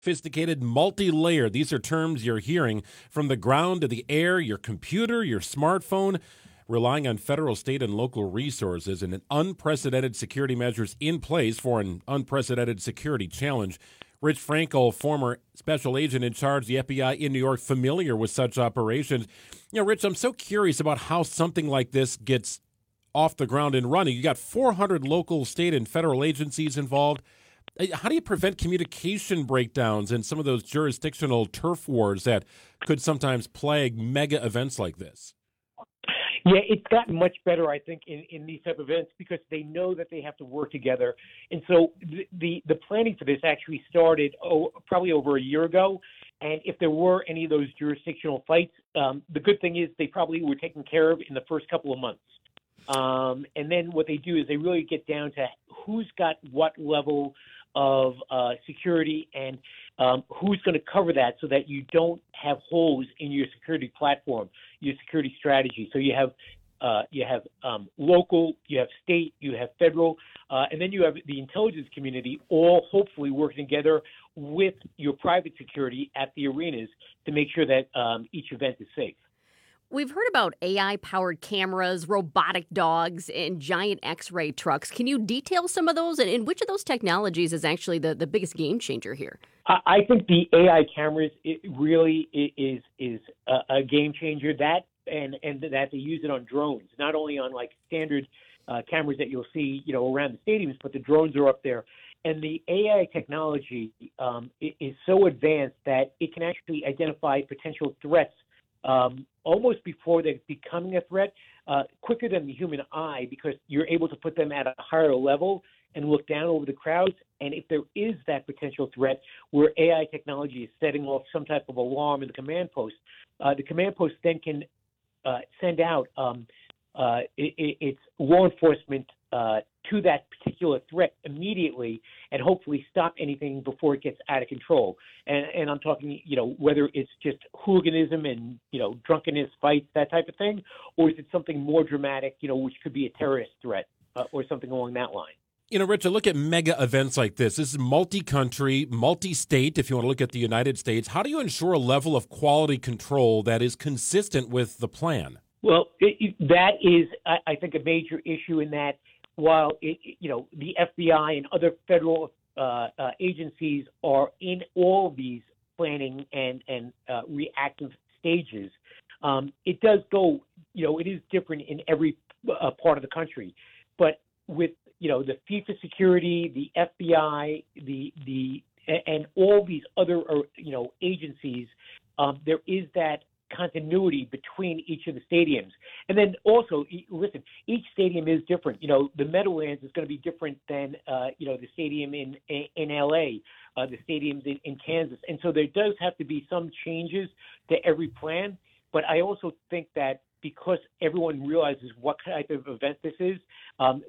Sophisticated, multi-layered. These are terms you're hearing from the ground to the air, your computer, your smartphone, relying on federal, state, and local resources and an unprecedented security measures in place for an unprecedented security challenge. Rich Frankel, former special agent in charge of the FBI in New York, familiar with such operations. Rich, I'm so curious about how something like this gets off the ground and running. You got 400 local, state, and federal agencies involved. How do you prevent communication breakdowns and some of those jurisdictional turf wars that could sometimes plague mega events like this? Yeah, it's gotten much better, I think, in these type of events because they know that they have to work together. And so the planning for this actually started probably over a year ago. And if there were any of those jurisdictional fights, the good thing is they probably were taken care of in the first couple of months. And then what they do is they really get down to who's got what level of security and who's going to cover that so that you don't have holes in your security platform, your security strategy. So you have local, you have state, you have federal, and then you have the intelligence community all hopefully working together with your private security at the arenas to make sure that each event is safe. We've heard about AI-powered cameras, robotic dogs, and giant X-ray trucks. Can you detail some of those? And which of those technologies is actually the biggest game changer here? I think the AI cameras it really is a game changer. That and that they use it on drones, not only on like standard cameras that you'll see around the stadiums, but the drones are up there. And the AI technology is so advanced that it can actually identify potential threats almost before they're becoming a threat, quicker than the human eye, because you're able to put them at a higher level and look down over the crowds. And if there is that potential threat where AI technology is setting off some type of alarm in the command post, the command post then can send out its law enforcement to that particular threat immediately and hopefully stop anything before it gets out of control. And I'm talking, whether it's just hooliganism and, drunkenness, fights, that type of thing, or is it something more dramatic, which could be a terrorist threat or something along that line. Rich, I look at mega events like this. This is multi-country, multi-state, if you want to look at the United States. How do you ensure a level of quality control that is consistent with the plan? Well, that is, I think, a major issue in that while, the FBI and other federal agencies are in all of these planning and reactive stages, it does go, it is different in every part of the country. But with, the FIFA security, the FBI, and all these other, agencies, there is that continuity between each of the stadiums. And then also, listen, each stadium is different. The Meadowlands is going to be different than, the stadium in L.A., the stadiums in Kansas. And so there does have to be some changes to every plan. But I also think that because everyone realizes what type of event this is, all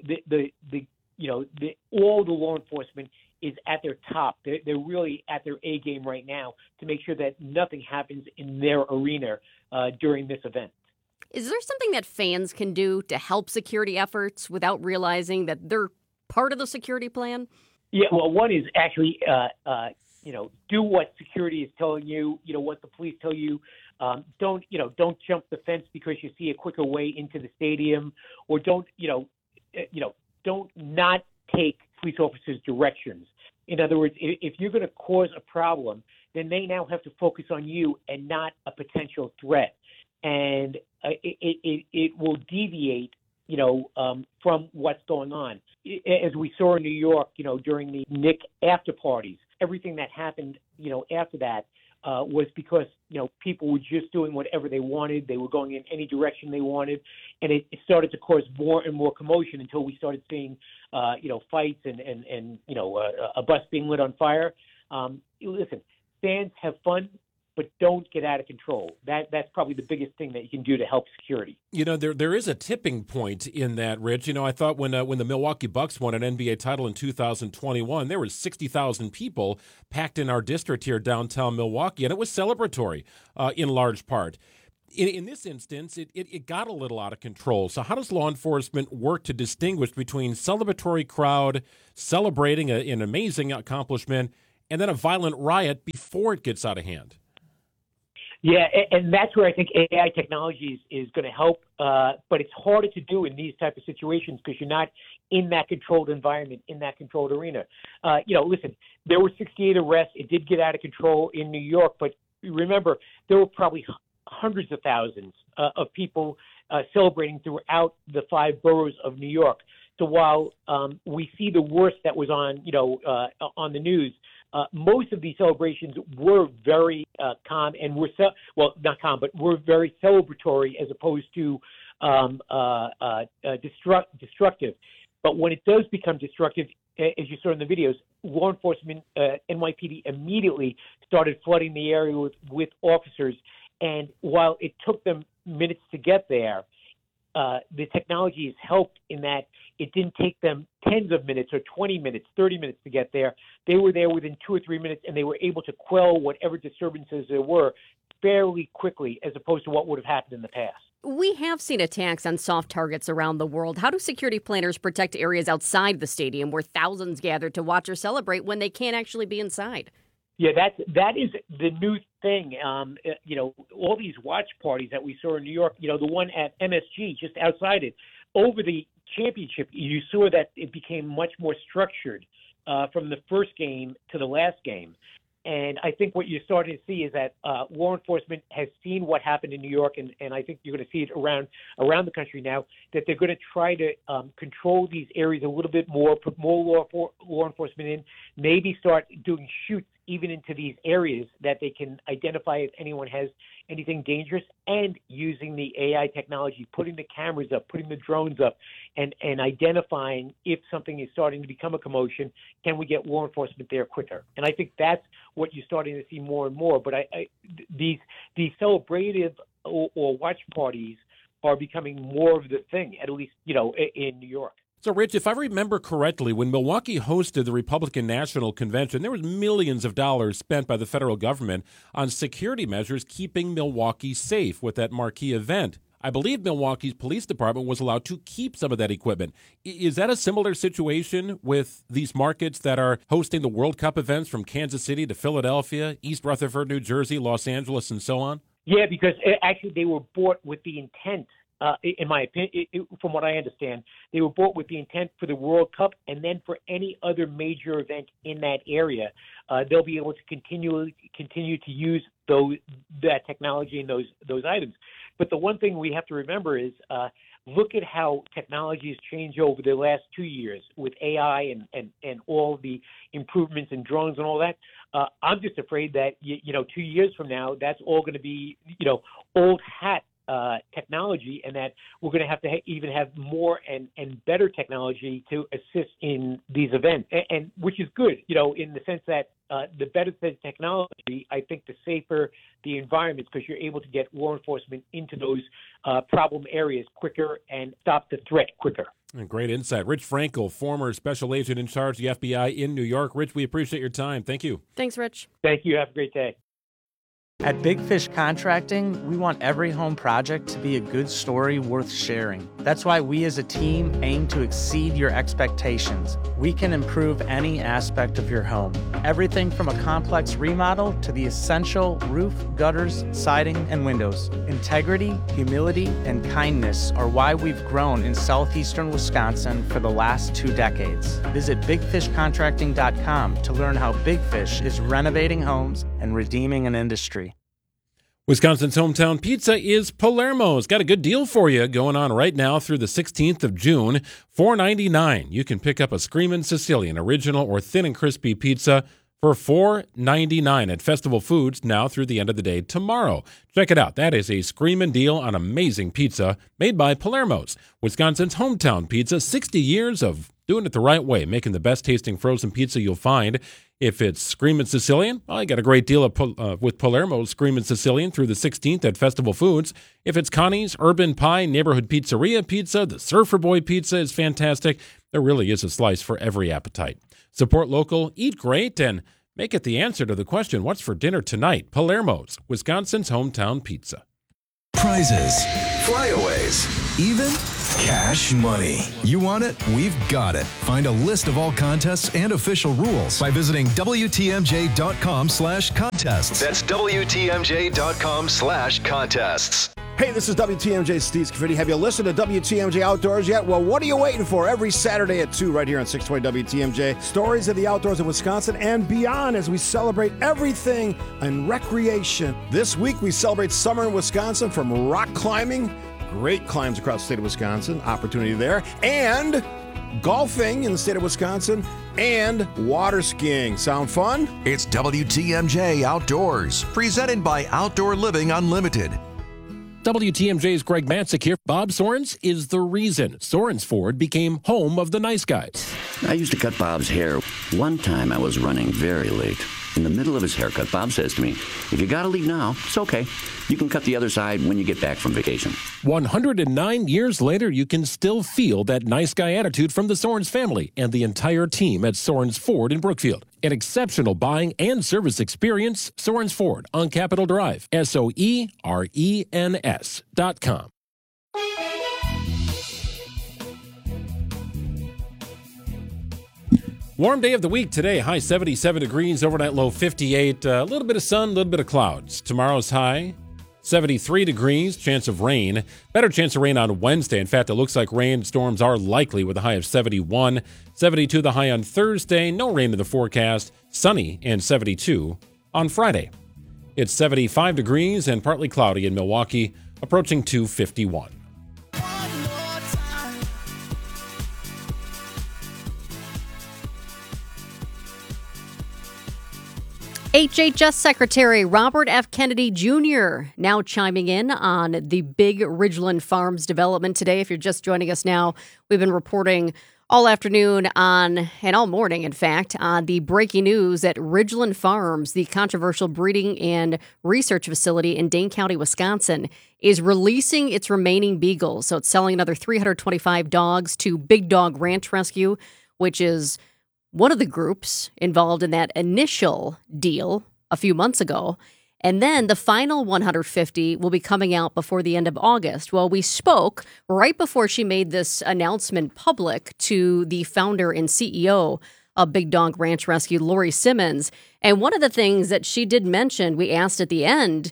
the law enforcement is at their top. They're really at their A game right now to make sure that nothing happens in their arena during this event. Is there something that fans can do to help security efforts without realizing that they're part of the security plan? Yeah, well, one is actually, do what security is telling you, what the police tell you. Don't jump the fence because you see a quicker way into the stadium, or don't not take police officers' directions. In other words, if you're going to cause a problem, then they now have to focus on you and not a potential threat. And it will deviate, from what's going on. As we saw in New York, during the Knick after parties, everything that happened, after that was because, people were just doing whatever they wanted. They were going in any direction they wanted. And it started to cause more and more commotion until we started seeing, fights and a bus being lit on fire. Listen, fans have fun, but don't get out of control. That's probably the biggest thing that you can do to help security. There is a tipping point in that, Rich. I thought when the Milwaukee Bucks won an NBA title in 2021, there were 60,000 people packed in our district here downtown Milwaukee, and it was celebratory in large part. In this instance, it got a little out of control. So how does law enforcement work to distinguish between celebratory crowd celebrating an amazing accomplishment and then a violent riot before it gets out of hand. Yeah, and that's where I think AI technology is going to help, but it's harder to do in these type of situations because you're not in that controlled environment, in that controlled arena. Listen, there were 68 arrests. It did get out of control in New York, but remember, there were probably hundreds of thousands of people celebrating throughout the 5 boroughs of New York. So while we see the worst that was on the news, most of these celebrations were very calm and were not calm, but were very celebratory as opposed to destructive. But when it does become destructive, as you saw in the videos, law enforcement, NYPD immediately started flooding the area with officers. And while it took them minutes to get there, the technology has helped in that it didn't take them tens of minutes or 20 minutes, 30 minutes to get there. They were there within 2 or 3 minutes, and they were able to quell whatever disturbances there were fairly quickly as opposed to what would have happened in the past. We have seen attacks on soft targets around the world. How do security planners protect areas outside the stadium where thousands gather to watch or celebrate when they can't actually be inside? Yeah, that is the new thing. All these watch parties that we saw in New York, the one at MSG just outside it, over the championship, you saw that it became much more structured from the first game to the last game. And I think what you're starting to see is that law enforcement has seen what happened in New York, and I think you're going to see it around the country now, that they're going to try to control these areas a little bit more, put more law enforcement in, maybe start doing shoots even into these areas that they can identify if anyone has anything dangerous, and using the AI technology, putting the cameras up, putting the drones up, and identifying if something is starting to become a commotion, can we get law enforcement there quicker? And I think that's what you're starting to see more and more. But these celebrative or watch parties are becoming more of the thing, at least, in New York. So, Rich, if I remember correctly, when Milwaukee hosted the Republican National Convention, there was millions of dollars spent by the federal government on security measures keeping Milwaukee safe with that marquee event. I believe Milwaukee's police department was allowed to keep some of that equipment. Is that a similar situation with these markets that are hosting the World Cup events from Kansas City to Philadelphia, East Rutherford, New Jersey, Los Angeles, and so on? Yeah, because actually they were bought with the intent, in my opinion, from what I understand, they were bought with the intent for the World Cup, and then for any other major event in that area, they'll be able to continue to use that technology and those items. But the one thing we have to remember is look at how technology has changed over the last 2 years with AI and all the improvements in drones and all that. I'm just afraid that 2 years from now, that's all going to be old hat technology, and that we're going to have even have more and better technology to assist in these events, and which is good, in the sense that the better the technology, I think the safer the environment, because you're able to get law enforcement into those problem areas quicker and stop the threat quicker. Great insight. Rich Frankel, former special agent in charge of the FBI in New York. Rich, we appreciate your time. Thank you. Thanks, Rich. Thank you. Have a great day. At Big Fish Contracting, we want every home project to be a good story worth sharing. That's why we as a team aim to exceed your expectations. We can improve any aspect of your home. Everything from a complex remodel to the essential roof, gutters, siding, and windows. Integrity, humility, and kindness are why we've grown in southeastern Wisconsin for the last 2 decades. Visit bigfishcontracting.com to learn how Big Fish is renovating homes and redeeming an industry. Wisconsin's hometown pizza is Palermo's. Got a good deal for you going on right now through the 16th of June. $4.99. You can pick up a Screamin' Sicilian original or thin and crispy pizza for $4.99 at Festival Foods now through the end of the day tomorrow. Check it out. That is a screamin' deal on amazing pizza made by Palermo's. Wisconsin's hometown pizza, 60 years of doing it the right way, making the best tasting frozen pizza you'll find. If it's Screamin' Sicilian, well, I got a great deal with Palermo's Screamin' Sicilian through the 16th at Festival Foods. If it's Connie's Urban Pie Neighborhood Pizzeria Pizza, the Surfer Boy Pizza is fantastic. There really is a slice for every appetite. Support local, eat great, and make it the answer to the question, what's for dinner tonight? Palermo's, Wisconsin's hometown pizza. prizes, flyaways, even cash money. You want it? We've got it. Find a list of all contests and official rules by visiting WTMJ.com/contests. That's WTMJ.com/contests. Hey, this is WTMJ Steve Scaffidi. Have you listened to WTMJ Outdoors yet? Well, what are you waiting for? Every Saturday at 2 right here on 620 WTMJ. Stories of the outdoors in Wisconsin and beyond as we celebrate everything in recreation. This week, we celebrate summer in Wisconsin from rock climbing, great climbs across the state of Wisconsin, opportunity there, and golfing in the state of Wisconsin, and water skiing. Sound fun? It's WTMJ Outdoors, presented by Outdoor Living Unlimited. WTMJ's Greg Matzik here. Bob Sorens is the reason Sorens Ford became home of the nice guys. I used to cut Bob's hair. One time I was running very late. In the middle of his haircut, Bob says to me, "If you gotta leave now, it's okay. You can cut the other side when you get back from vacation." 109 years later, you can still feel that nice guy attitude from the Sorens family and the entire team at Sorens Ford in Brookfield. An exceptional buying and service experience. Sorens Ford on Capitol Drive. SOERENS.com. Warm day of the week today. High 77 degrees, overnight low 58. A little bit of sun, a little bit of clouds. Tomorrow's high 73 degrees, chance of rain. Better chance of rain on Wednesday. In fact, it looks like rain storms are likely with a high of 71. 72 the high on Thursday. No rain in the forecast. Sunny and 72 on Friday. It's 75 degrees and partly cloudy in Milwaukee, approaching 251. HHS Secretary Robert F. Kennedy Jr. now chiming in on the big Ridgeland Farms development today. If you're just joining us now, we've been reporting all afternoon on, and all morning, in fact, on the breaking news at Ridgeland Farms, the controversial breeding and research facility in Dane County, Wisconsin, is releasing its remaining beagles. So it's selling another 325 dogs to Big Dog Ranch Rescue, which is one of the groups involved in that initial deal a few months ago. And then the final 150 will be coming out before the end of August. Well, we spoke right before she made this announcement public to the founder and CEO of Big Dog Ranch Rescue, Lori Simmons. And one of the things that she did mention, we asked at the end,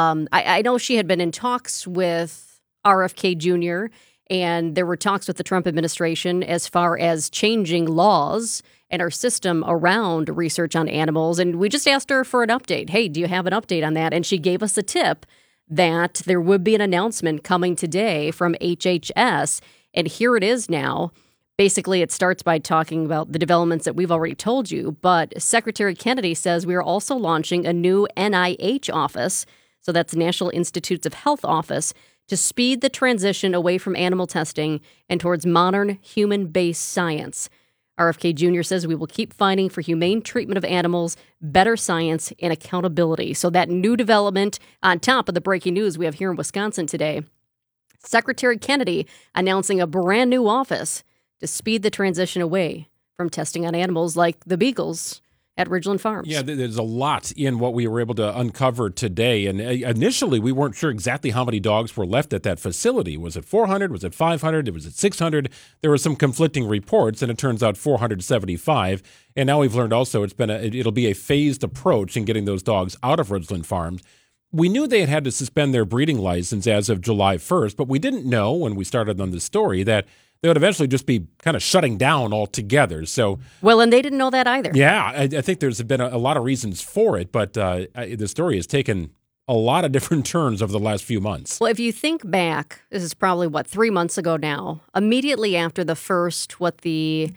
I know she had been in talks with RFK Jr., and there were talks with the Trump administration as far as changing laws and our system around research on animals. And we just asked her for an update. Hey, do you have an update on that? And she gave us a tip that there would be an announcement coming today from HHS. And here it is now. Basically, it starts by talking about the developments that we've already told you. But Secretary Kennedy says we are also launching a new NIH office. So that's National Institutes of Health office, to speed the transition away from animal testing and towards modern human-based science. RFK Jr. says we will keep fighting for humane treatment of animals, better science, and accountability. So that new development on top of the breaking news we have here in Wisconsin today, Secretary Kennedy announcing a brand new office to speed the transition away from testing on animals like the beagles at Ridgeland Farms. Yeah, there's a lot in what we were able to uncover today. And initially, we weren't sure exactly how many dogs were left at that facility. Was it 400? Was it 500? Was it 600? There were some conflicting reports, and it turns out 475. And now we've learned also it'll be a phased approach in getting those dogs out of Ridgeland Farms. We knew they had to suspend their breeding license as of July 1st, but we didn't know when we started on this story that they would eventually just be kind of shutting down altogether. So, well, and they didn't know that either. Yeah, I think there's been a lot of reasons for it, but the story has taken a lot of different turns over the last few months. Well, if you think back, this is probably, 3 months ago now, immediately after the first, what the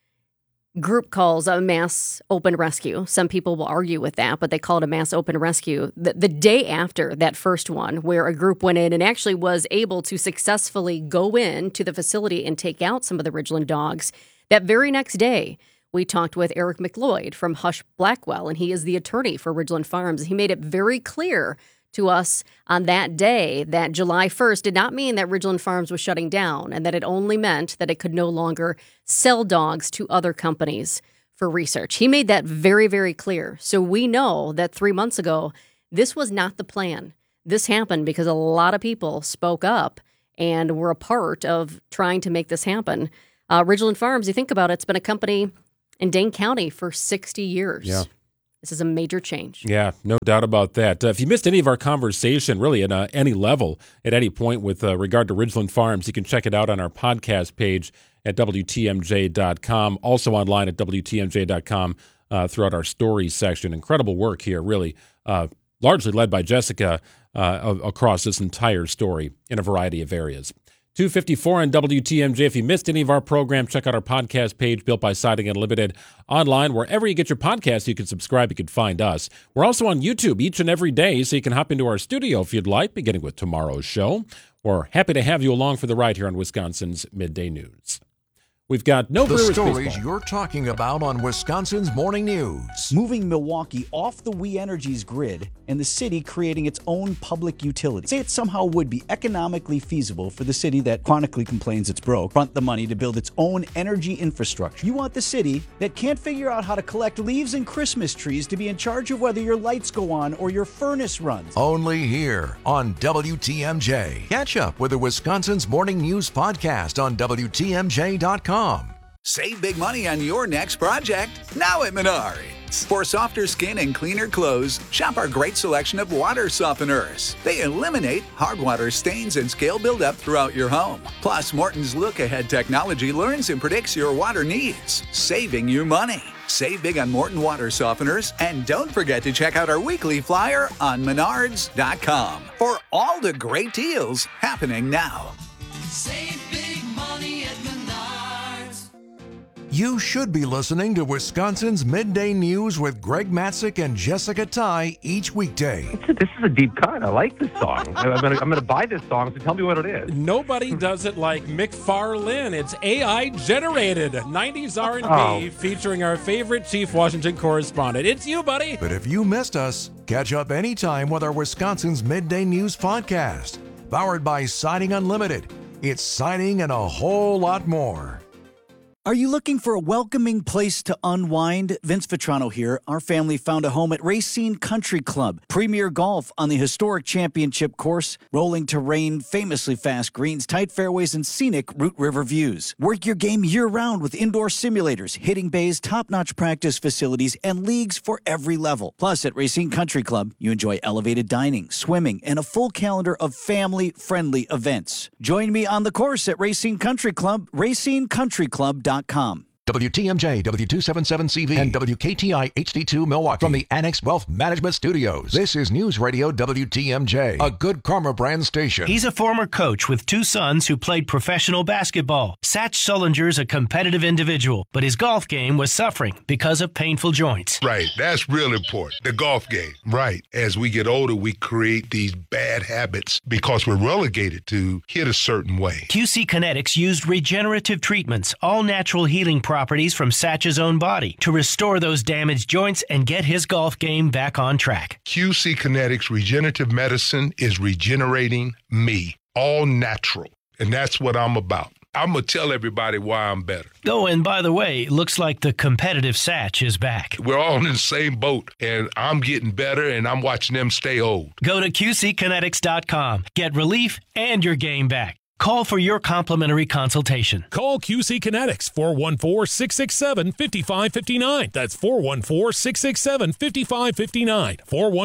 group calls a mass open rescue. Some people will argue with that, but they call it a mass open rescue. The day after that first one, where a group went in and actually was able to successfully go in to the facility and take out some of the Ridgeland dogs, that very next day, we talked with Eric McLeod from Hush Blackwell, and he is the attorney for Ridgeland Farms. He made it very clear to us on that day that July 1st did not mean that Ridgeland Farms was shutting down, and that it only meant that it could no longer sell dogs to other companies for research. He made that very, very clear. So we know that 3 months ago, this was not the plan. this happened because a lot of people spoke up and were a part of trying to make this happen. Ridgeland Farms, you think about it, it's been a company in Dane County for 60 years. Yeah. This is a major change. Yeah, no doubt about that. If you missed any of our conversation, really at any level, at any point with regard to Ridgeland Farms, you can check it out on our podcast page at WTMJ.com, also online at WTMJ.com throughout our stories section. Incredible work here, really, largely led by Jessica across this entire story in a variety of areas. 2:54 on WTMJ. If you missed any of our program, check out our podcast page, Built by Siding Unlimited, online. Wherever you get your podcasts, you can subscribe. You can find us. We're also on YouTube each and every day, so you can hop into our studio if you'd like, beginning with tomorrow's show. We're happy to have you along for the ride here on Wisconsin's Midday News. We've got no Brewers baseball. The stories baseball. you're talking about on Wisconsin's Morning News. Moving Milwaukee off the We Energies grid and the city creating its own public utility. Say it somehow would be economically feasible for the city that chronically complains it's broke, front the money to build its own energy infrastructure. You want the city that can't figure out how to collect leaves and Christmas trees to be in charge of whether your lights go on or your furnace runs. Only here on WTMJ. Catch up with the Wisconsin's Morning News podcast on WTMJ.com. Save big money on your next project now at Menards. For softer skin and cleaner clothes, shop our great selection of water softeners. They eliminate hard water stains and scale buildup throughout your home. Plus, Morton's look-ahead technology learns and predicts your water needs, saving you money. Save big on Morton water softeners, and don't forget to check out our weekly flyer on Menards.com for all the great deals happening now. Save big money at Menards. You should be listening to Wisconsin's Midday News with Greg Matzik and Jessica Ty each weekday. This is a deep cut. I like this song. I'm gonna buy this song, so tell me what it is. Nobody does it like McFarlane. It's AI generated 90s R&B featuring our favorite Chief Washington correspondent. It's you, buddy. But if you missed us, catch up anytime with our Wisconsin's Midday News podcast, powered by Siding Unlimited. It's siding and a whole lot more. Are you looking for a welcoming place to unwind? Vince Vitrano here. Our family found a home at Racine Country Club. Premier golf on the historic championship course, rolling terrain, famously fast greens, tight fairways, and scenic Root River views. Work your game year-round with indoor simulators, hitting bays, top-notch practice facilities, and leagues for every level. Plus, at Racine Country Club, you enjoy elevated dining, swimming, and a full calendar of family-friendly events. Join me on the course at Racine Country Club, racinecountryclub.com. WTMJ, W277CV, and WKTI HD2 Milwaukee from the Annex Wealth Management Studios. This is News Radio WTMJ, a Good Karma brand station. He's a former coach with two sons who played professional basketball. Satch Sullinger's a competitive individual, but his golf game was suffering because of painful joints. Right, that's real important. The golf game. Right. As we get older, we create these bad habits because we're relegated to hit a certain way. QC Kinetics used regenerative treatments, all natural healing properties from Satch's own body to restore those damaged joints and get his golf game back on track. QC Kinetics Regenerative Medicine is regenerating me, all natural. And that's what I'm about. I'm going to tell everybody why I'm better. Oh, and by the way, looks like the competitive Satch is back. We're all in the same boat, and I'm getting better, and I'm watching them stay old. Go to QCKinetics.com. Get relief and your game back. Call for your complimentary consultation. Call QC Kinetics, 414-667-5559. That's 414-667-5559.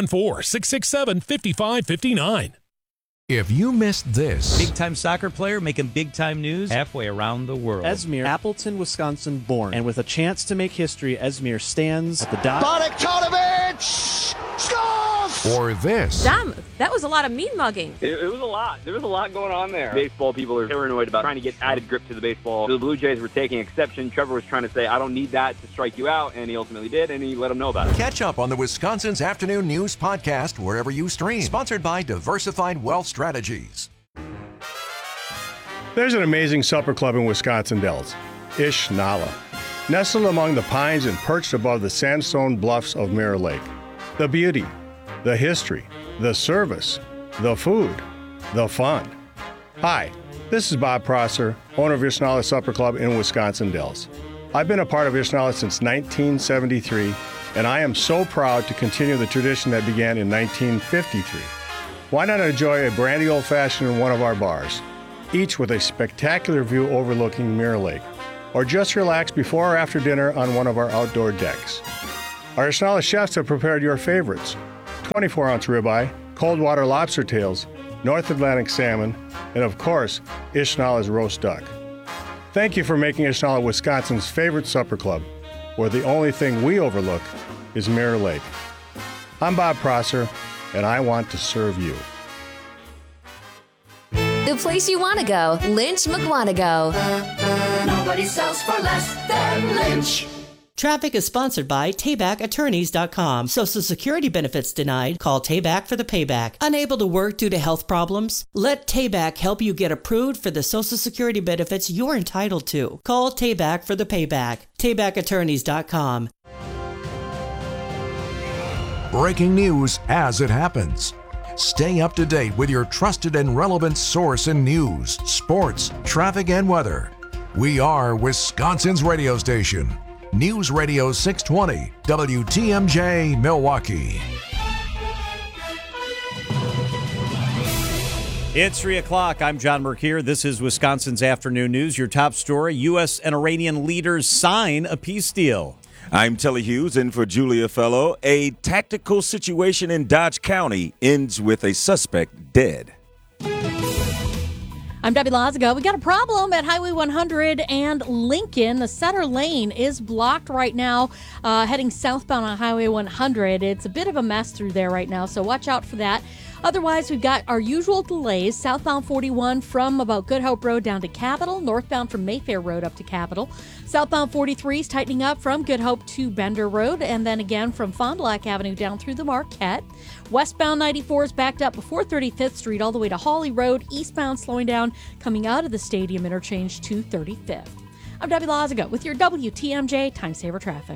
414-667-5559. If you missed this, big-time soccer player making big-time news halfway around the world. Esmir, Appleton, Wisconsin born. And with a chance to make history, Esmir stands at the dot. Bodek scores! Or this. Damn, that was a lot of mean mugging. It was a lot. There was a lot going on there. Baseball people are paranoid about trying to get added grip to the baseball. The Blue Jays were taking exception. Trevor was trying to say, I don't need that to strike you out, and he ultimately did, and he let them know about it. Catch up on the Wisconsin's Afternoon News podcast wherever you stream. Sponsored by Diversified Wealth Strategies. There's an amazing supper club in Wisconsin Dells, Ish Nala. Nestled among the pines and perched above the sandstone bluffs of Mirror Lake. The beauty, the history, the service, the food, the fun. Hi, this is Bob Prosser, owner of Ishnala Supper Club in Wisconsin Dells. I've been a part of Ishnala since 1973, and I am so proud to continue the tradition that began in 1953. Why not enjoy a brandy old-fashioned in one of our bars, each with a spectacular view overlooking Mirror Lake, or just relax before or after dinner on one of our outdoor decks. Our Ishnala chefs have prepared your favorites: 24-ounce ribeye, cold water lobster tails, North Atlantic salmon, and of course, Ishnala's roast duck. Thank you for making Ishnala Wisconsin's favorite supper club, where the only thing we overlook is Mirror Lake. I'm Bob Prosser, and I want to serve you. The place you want to go, Lynch McWanago. Nobody sells for less than Lynch. Traffic is sponsored by TaybackAttorneys.com. Social Security benefits denied? Call Tayback for the payback. Unable to work due to health problems? Let Tayback help you get approved for the Social Security benefits you're entitled to. Call Tayback for the payback. TaybackAttorneys.com. Breaking news as it happens. Stay up to date with your trusted and relevant source in news, sports, traffic, and weather. We are Wisconsin's radio station. News Radio 620, WTMJ, Milwaukee. It's 3 o'clock. I'm John Mercure. This is Wisconsin's Afternoon News. Your top story, U.S. and Iranian leaders sign a peace deal. I'm Telly Hughes, in for Julia Fellow. A tactical situation in Dodge County ends with a suspect dead. I'm Debbie Lazago. We got a problem at Highway 100 and Lincoln. The center lane is blocked right now, heading southbound on Highway 100. It's a bit of a mess through there right now, so watch out for that. Otherwise, we've got our usual delays. Southbound 41 from about Good Hope Road down to Capitol. Northbound from Mayfair Road up to Capitol. Southbound 43 is tightening up from Good Hope to Bender Road. And then again from Fond du Lac Avenue down through the Marquette. Westbound 94 is backed up before 35th Street all the way to Hawley Road. Eastbound slowing down coming out of the Stadium Interchange to 35th. I'm Debbie Lazago with your WTMJ Time Saver Traffic.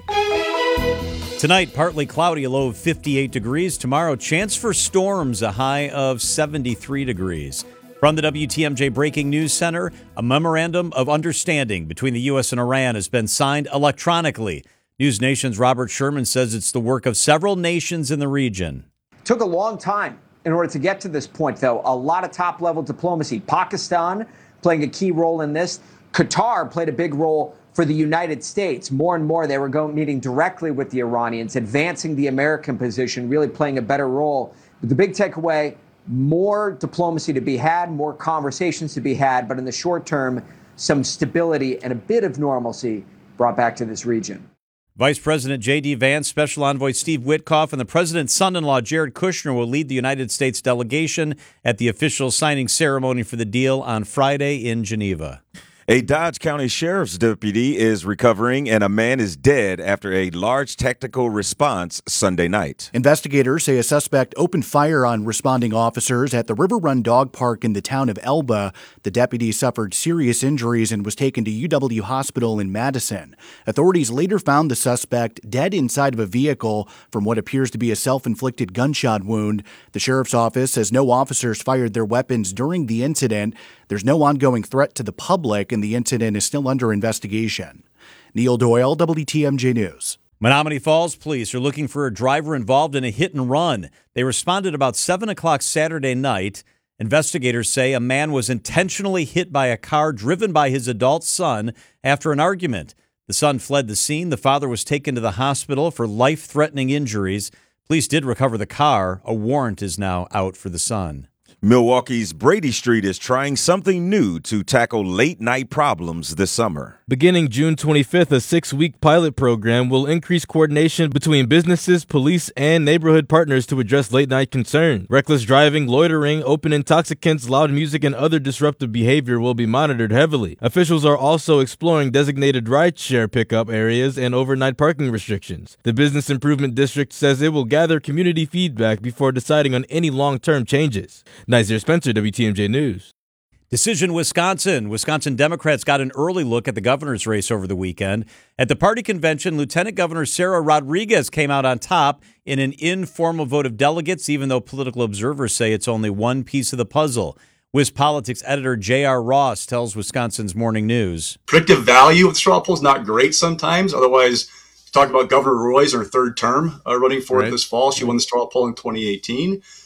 Tonight, partly cloudy, a low of 58 degrees. Tomorrow, chance for storms, a high of 73 degrees. From the WTMJ Breaking News Center, a memorandum of understanding between the U.S. and Iran has been signed electronically. News Nation's Robert Sherman says it's the work of several nations in the region. Took a long time in order to get to this point, though. A lot of top-level diplomacy. Pakistan playing a key role in this. Qatar played a big role for the United States. More and more, they were meeting directly with the Iranians, advancing the American position, really playing a better role. But the big takeaway, more diplomacy to be had, more conversations to be had, but in the short term, some stability and a bit of normalcy brought back to this region. Vice President J.D. Vance, Special Envoy Steve Witkoff, and the President's son-in-law Jared Kushner will lead the United States delegation at the official signing ceremony for the deal on Friday in Geneva. A Dodge County Sheriff's deputy is recovering, and a man is dead after a large tactical response Sunday night. Investigators say a suspect opened fire on responding officers at the River Run Dog Park in the town of Elba. The deputy suffered serious injuries and was taken to UW Hospital in Madison. Authorities later found the suspect dead inside of a vehicle from what appears to be a self-inflicted gunshot wound. The sheriff's office says no officers fired their weapons during the incident. There's no ongoing threat to the public, and the incident is still under investigation. Neil Doyle, WTMJ News. Menominee Falls police are looking for a driver involved in a hit and run. They responded about 7 o'clock Saturday night. Investigators say a man was intentionally hit by a car driven by his adult son after an argument. The son fled the scene. The father was taken to the hospital for life-threatening injuries. Police did recover the car. A warrant is now out for the son. Milwaukee's Brady Street is trying something new to tackle late-night problems this summer. Beginning June 25th, a 6-week pilot program will increase coordination between businesses, police, and neighborhood partners to address late-night concerns. Reckless driving, loitering, open intoxicants, loud music, and other disruptive behavior will be monitored heavily. Officials are also exploring designated rideshare pickup areas and overnight parking restrictions. The Business Improvement District says it will gather community feedback before deciding on any long-term changes. Nazir Spencer, WTMJ News. Decision Wisconsin. Wisconsin Democrats got an early look at the governor's race over the weekend. At the party convention, Lieutenant Governor Sarah Rodriguez came out on top in an informal vote of delegates, even though political observers say it's only one piece of the puzzle. WisPolitics editor J.R. Ross tells Wisconsin's Morning News. Predictive value with straw polls not great sometimes. Otherwise, talk about Governor Roy's her third term running for it this fall. She won the straw poll in 2018. But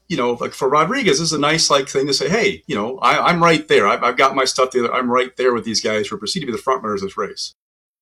like for Rodriguez, this is a nice thing to say, hey, I'm right there. I've got my stuff together. I'm right there with these guys who proceed to be the front runners of this race.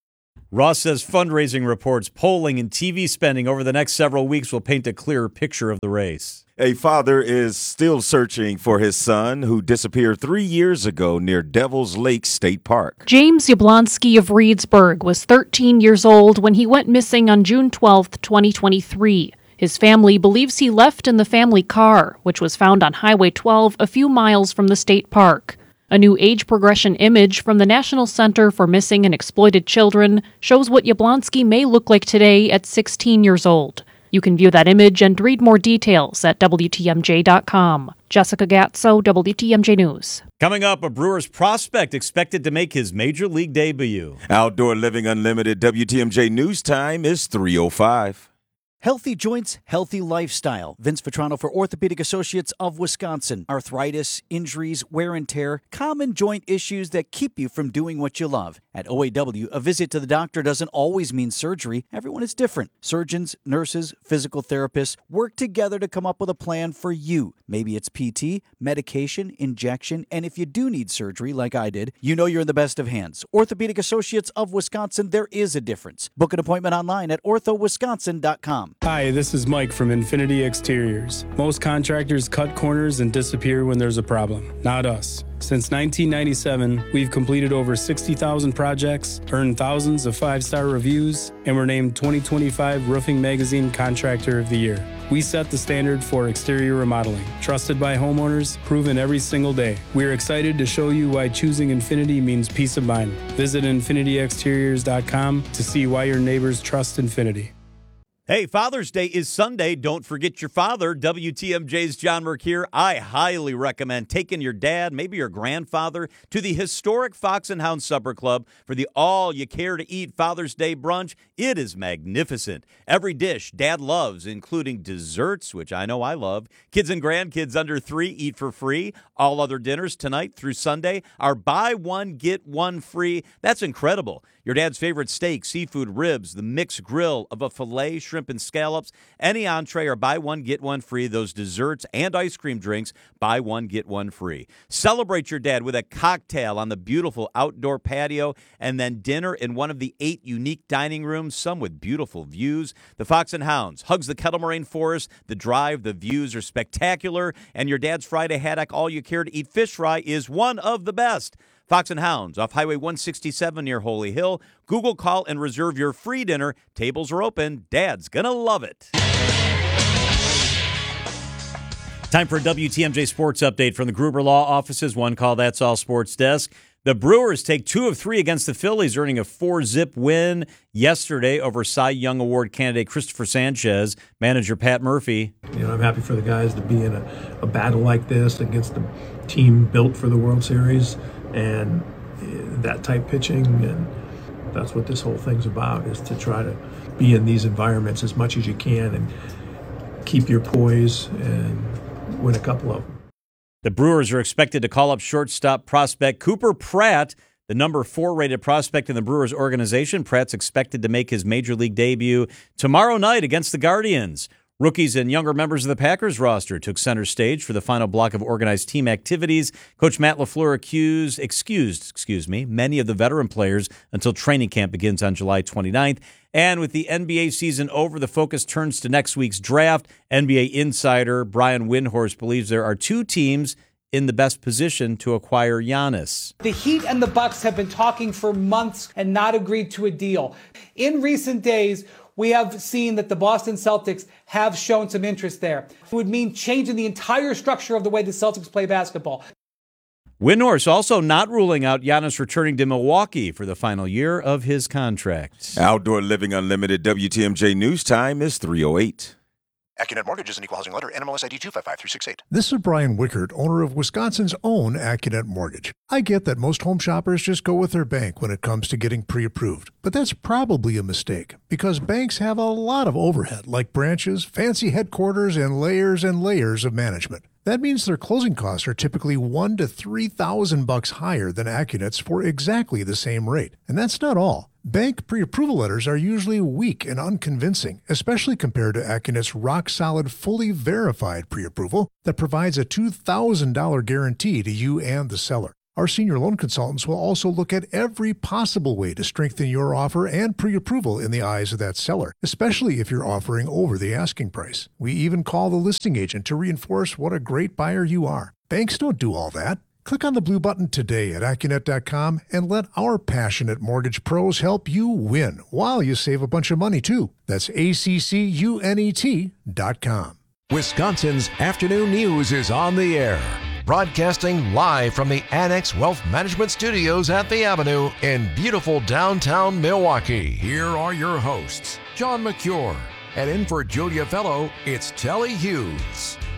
Ross says fundraising reports, polling, and TV spending over the next several weeks will paint a clearer picture of the race. A father is still searching for his son who disappeared 3 years ago near Devil's Lake State Park. James Yablonsky of Reedsburg was 13 years old when he went missing on June 12, 2023. His family believes he left in the family car, which was found on Highway 12 a few miles from the state park. A new age progression image from the National Center for Missing and Exploited Children shows what Yablonsky may look like today at 16 years old. You can view that image and read more details at WTMJ.com. Jessica Gatso, WTMJ News. Coming up, a Brewers prospect expected to make his Major League debut. Outdoor Living Unlimited WTMJ News Time is 3:05. Healthy joints, healthy lifestyle. Vince Vitrano for Orthopedic Associates of Wisconsin. Arthritis, injuries, wear and tear, common joint issues that keep you from doing what you love. At OAW, a visit to the doctor doesn't always mean surgery. Everyone is different. Surgeons, nurses, physical therapists work together to come up with a plan for you. Maybe it's PT, medication, injection, and if you do need surgery, like I did, you know you're in the best of hands. Orthopedic Associates of Wisconsin, there is a difference. Book an appointment online at orthowisconsin.com. Hi, this is Mike from Infinity Exteriors. Most contractors cut corners and disappear when there's a problem. Not us. Since 1997, we've completed over 60,000 projects, earned thousands of 5-star reviews, and were named 2025 Roofing Magazine Contractor of the Year. We set the standard for exterior remodeling. Trusted by homeowners, proven every single day. We're excited to show you why choosing Infinity means peace of mind. Visit infinityexteriors.com to see why your neighbors trust Infinity. Hey, Father's Day is Sunday. Don't forget your father. WTMJ's John Merck here. I highly recommend taking your dad, maybe your grandfather, to the historic Fox and Hound Supper Club for the all-you-care-to-eat Father's Day brunch. It is magnificent. Every dish Dad loves, including desserts, which I know I love. Kids and grandkids under 3 eat for free. All other dinners tonight through Sunday are buy one, get one free. That's incredible. Your dad's favorite steak, seafood, ribs, the mixed grill of a filet, shrimp, and scallops. Any entree are buy one, get one free. Those desserts and ice cream drinks, buy one, get one free. Celebrate your dad with a cocktail on the beautiful outdoor patio and then dinner in one of the 8 unique dining rooms, some with beautiful views. The Fox and Hounds hugs the Kettle Moraine Forest. The drive, the views are spectacular. And your dad's Friday haddock, all you care to eat fish fry, is one of the best. Fox and Hounds off Highway 167 near Holy Hill. Google, call, and reserve your free dinner. Tables are open. Dad's going to love it. Time for a WTMJ Sports Update from the Gruber Law Offices. One call, that's all Sports Desk. The Brewers take 2 of 3 against the Phillies, earning a 4-zip win yesterday over Cy Young Award candidate Christopher Sanchez. Manager Pat Murphy. I'm happy for the guys to be in a battle like this against a team built for the World Series and that type pitching, and that's what this whole thing's about, is to try to be in these environments as much as you can and keep your poise and win a couple of them. The Brewers are expected to call up shortstop prospect Cooper Pratt, the number 4 rated prospect in the Brewers organization. Pratt's expected to make his Major League debut tomorrow night against the Guardians. Rookies and younger members of the Packers roster took center stage for the final block of organized team activities. Coach Matt LaFleur excused many of the veteran players until training camp begins on July 29th. And with the NBA season over, the focus turns to next week's draft. NBA insider Brian Windhorst believes there are 2 teams in the best position to acquire Giannis. The Heat and the Bucks have been talking for months and not agreed to a deal. In recent days, we have seen that the Boston Celtics have shown some interest there. It would mean changing the entire structure of the way the Celtics play basketball. Windhorst also not ruling out Giannis returning to Milwaukee for the final year of his contract. Outdoor Living Unlimited WTMJ News Time is 3:08. AccuNet Mortgage is an equal housing lender. NMLS ID 255368. This is Brian Wickert, owner of Wisconsin's own AccuNet Mortgage. I get that most home shoppers just go with their bank when it comes to getting pre-approved. But that's probably a mistake, because banks have a lot of overhead, like branches, fancy headquarters, and layers of management. That means their closing costs are typically $1,000 to $3,000 higher than AccuNet's for exactly the same rate. And that's not all. Bank pre-approval letters are usually weak and unconvincing, especially compared to AccuNet's rock-solid, fully verified pre-approval that provides a $2,000 guarantee to you and the seller. Our senior loan consultants will also look at every possible way to strengthen your offer and pre-approval in the eyes of that seller, especially if you're offering over the asking price. We even call the listing agent to reinforce what a great buyer you are. Banks don't do all that. Click on the blue button today at AccuNet.com and let our passionate mortgage pros help you win while you save a bunch of money, too. That's ACCUNET.com. Wisconsin's afternoon news is on the air. Broadcasting live from the Annex Wealth Management Studios at the Avenue in beautiful downtown Milwaukee. Here are your hosts, John McCure. And in for Julia Fellow, it's Telly Hughes.